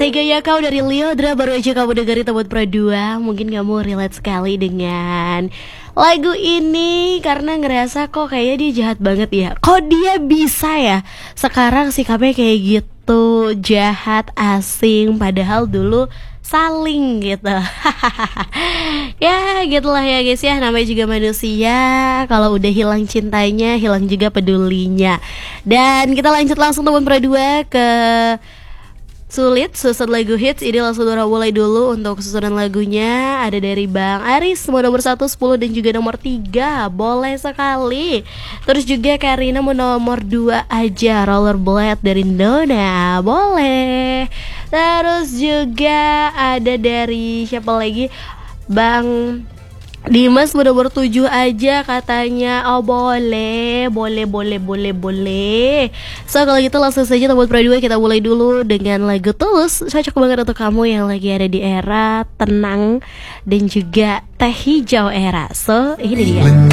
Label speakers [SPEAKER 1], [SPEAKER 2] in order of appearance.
[SPEAKER 1] Tega ya kau dari Liodra, baru aja kamu dengerin Tebut Pro 2. Mungkin kamu relate sekali dengan lagu ini karena ngerasa kok kayaknya dia jahat banget ya. Kok dia bisa ya sekarang sikapnya kayak gitu, jahat, asing, padahal dulu saling gitu. Ya gitulah ya guys ya, namanya juga manusia. Kalau udah hilang cintanya, hilang juga pedulinya. Dan kita lanjut langsung Tebut Pro 2 ke susun lagu hits. Ini langsung mulai dulu. Untuk susunan lagunya ada dari Bang Aris, mau nomor 1, 10 dan juga nomor 3. Boleh sekali. Terus juga Karina mau nomor 2 aja, Rollerblade dari Nona. Boleh. Terus juga ada dari siapa lagi, Bang Dimas mau nomor 7 aja katanya. Oh boleh. So kalau gitu langsung saja Tebut Pro 2 kita mulai dulu dengan lagu Tulus. Cocok banget untuk kamu yang lagi ada di era tenang dan juga teh hijau era. So ini dia.